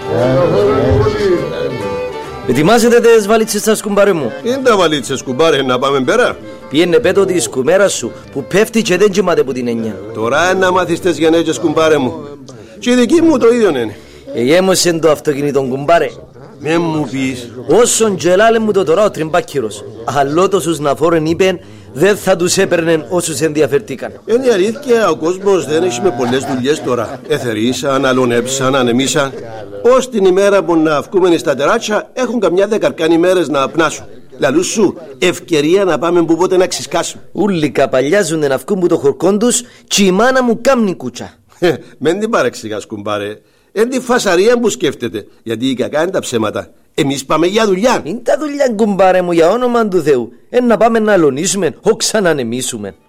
Ετοιμάσετε τις βαλίτσες σας, κουμπάρε μου. Είναι τα βαλίτσες, κουμπάρε, να πάμε πέρα. Πιένε πέτω τη σκουμέρα σου που πέφτει και δεν κοιμάται που την εννιά. Τώρα να μάθεις τις γενέτσες, κουμπάρε μου. Και η δική μου το ίδιο είναι. Εγέμωσεν το αυτοκίνητο, κουμπάρε. Μεν μου πεις. Όσον γελάλε μου το τώρα ο τριμπάκυρος. Αλλότοσους να φόρεν είπεν, δεν θα τους έπαιρνεν όσους ενδιαφερθήκαν. Είναι η αλήθεια, ο κόσμος δεν έχει με πολλές δουλειές τώρα. Εθερήσαν, αλωνέψαν, ανεμίσαν. Ως την ημέρα που να βγούμε στα τεράτσια έχουν καμιά δεκαρκάν ημέρες να πνάσουν. Λαλού σου, ευκαιρία να πάμε που πότε να ξυσκάσουν. Ούλοι καπαλιάζουνε να βγουν που το χορκόν τους και η μάνα μου κάμνει κούτσα. Μεν την παρεξηγάς, κουμπάρε. Εν τη φασαρία που σκέφτεται, γιατί η κακά είναι τα ψέματα. Εμείς πάμε για δουλειά. Είναι τα δουλειά, κουμπάρε μου, για όνομα του Θεού. Να πάμε να αλωνίσουμε, όχι ξανανεμίσουμε.